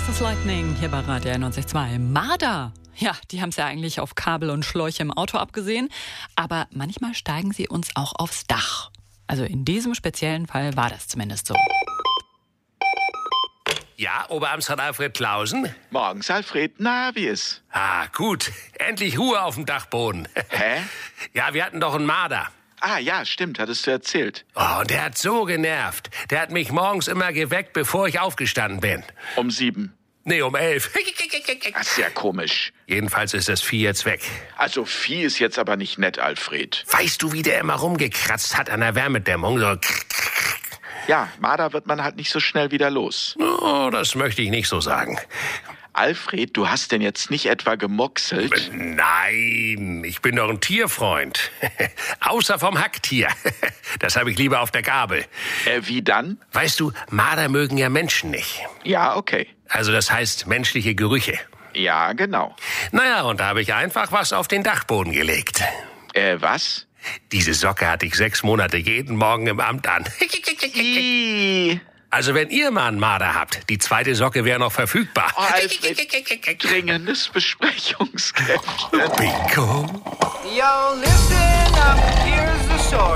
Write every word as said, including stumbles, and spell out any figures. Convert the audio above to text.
Texas Lightning hier bei Radio einundneunzig Komma zwei. Marder, ja, die haben es ja eigentlich auf Kabel und Schläuche im Auto abgesehen, aber manchmal steigen sie uns auch aufs Dach. Also in diesem speziellen Fall war das zumindest so. Ja, Oberamtsrat Alfred Clausen? Morgens, Alfred. Na, wie ist? Ah, gut. Endlich Ruhe auf dem Dachboden. Hä? Ja, wir hatten doch einen Marder. Ah, ja, stimmt, hattest du erzählt. Oh, und der hat so genervt. Der hat mich morgens immer geweckt, bevor ich aufgestanden bin. Um sieben. Nee, um elf. Das ist ja komisch. Jedenfalls ist das Vieh jetzt weg. Also Vieh ist jetzt aber nicht nett, Alfred. Weißt du, wie der immer rumgekratzt hat an der Wärmedämmung? So. Ja, Marder wird man halt nicht so schnell wieder los. Oh, das möchte ich nicht so sagen. Alfred, du hast denn jetzt nicht etwa gemuckselt? Nein, ich bin doch ein Tierfreund. Außer vom Hacktier. Das habe ich lieber auf der Gabel. Äh, wie dann? Weißt du, Marder mögen ja Menschen nicht. Ja, okay. Also das heißt menschliche Gerüche. Ja, genau. Naja, und da habe ich einfach was auf den Dachboden gelegt. Äh, was? Diese Socke hatte ich sechs Monate jeden Morgen im Amt an. Ih. Also wenn ihr mal einen Marder habt, die zweite Socke wäre noch verfügbar. Oh, Alfred, dringendes Besprechungskämpfen. Bingo. Yo, listen up, here's the story.